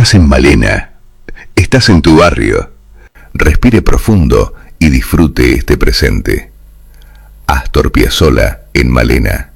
Estás en Malena. Estás en tu barrio. Respire profundo y disfrute este presente. Astor Piazzolla en Malena.